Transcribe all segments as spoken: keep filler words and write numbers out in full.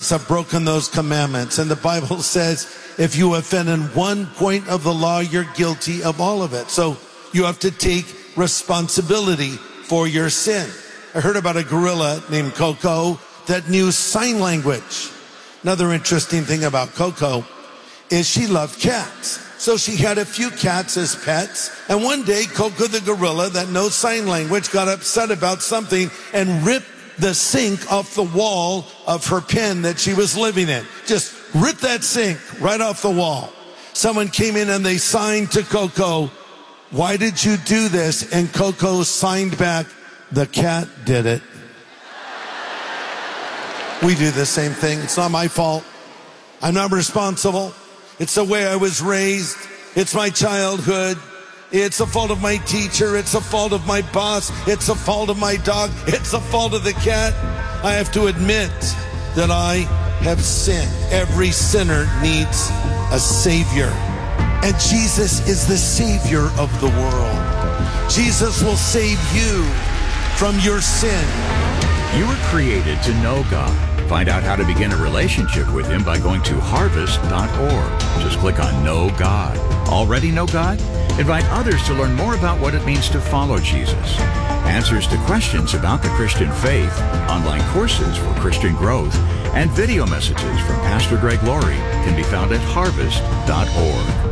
Israelites have broken those commandments. And the Bible says if you offend in one point of the law, you're guilty of all of it. So you have to take responsibility for your sin. I heard about a gorilla named Coco that knew sign language. Another interesting thing about Coco is she loved cats. So she had a few cats as pets. And one day, Coco the gorilla that knows sign language got upset about something and ripped the sink off the wall of her pen that she was living in. Just ripped that sink right off the wall. Someone came in and they signed to Coco, "Why did you do this?" And Coco signed back, "The cat did it." We do the same thing. It's not my fault. I'm not responsible. It's the way I was raised. It's my childhood. It's the fault of my teacher. It's the fault of my boss. It's the fault of my dog. It's the fault of the cat. I have to admit that I have sinned. Every sinner needs a Savior. And Jesus is the Savior of the world. Jesus will save you from your sin. You were created to know God. Find out how to begin a relationship with Him by going to harvest dot org. Just click on Know God. Already know God? Invite others to learn more about what it means to follow Jesus. Answers to questions about the Christian faith, online courses for Christian growth, and video messages from Pastor Greg Laurie can be found at harvest dot org.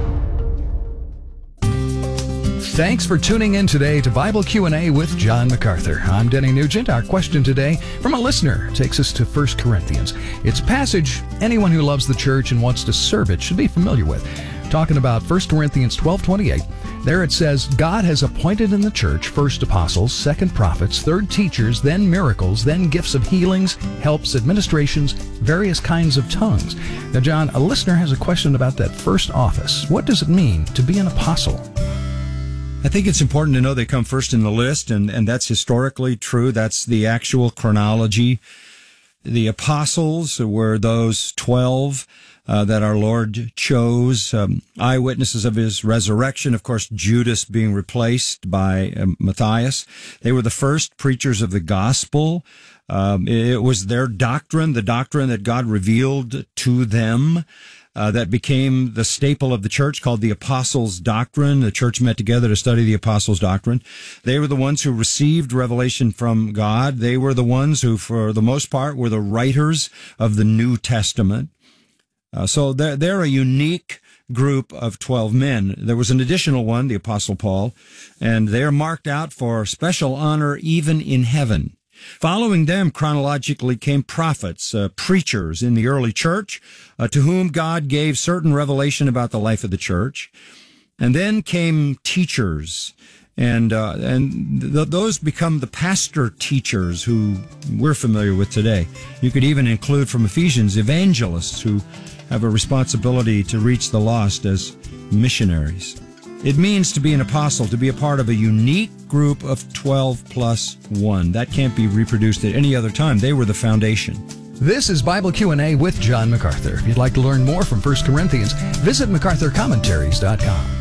Thanks for tuning in today to Bible Q and A with John MacArthur. I'm Denny Nugent. Our question today from a listener takes us to First Corinthians. It's a passage anyone who loves the church and wants to serve it should be familiar with. Talking about First Corinthians twelve twenty-eight. There it says, God has appointed in the church first apostles, second prophets, third teachers, then miracles, then gifts of healings, helps, administrations, various kinds of tongues. Now, John, a listener has a question about that first office. What does it mean to be an apostle? I think it's important to know they come first in the list, and, and that's historically true. That's the actual chronology. The apostles were those twelve uh, that our Lord chose, um, eyewitnesses of His resurrection. Of course, Judas being replaced by uh, Matthias. They were the first preachers of the gospel. Um, it was their doctrine, the doctrine that God revealed to them. Uh, that became the staple of the church, called the Apostles' Doctrine. The church met together to study the Apostles' Doctrine. They were the ones who received revelation from God. They were the ones who, for the most part, were the writers of the New Testament. Uh, so they're, they're a unique group of twelve men. There was an additional one, the Apostle Paul, and they're marked out for special honor even in heaven. Following them chronologically came prophets, uh, preachers in the early church, uh, to whom God gave certain revelation about the life of the church. And then came teachers, and uh, and th- those become the pastor teachers who we're familiar with today. You could even include from Ephesians evangelists who have a responsibility to reach the lost as missionaries. It means to be an apostle, to be a part of a unique group of twelve plus one. That can't be reproduced at any other time. They were the foundation. This is Bible Q and A with John MacArthur. If you'd like to learn more from First Corinthians, visit macarthur commentaries dot com.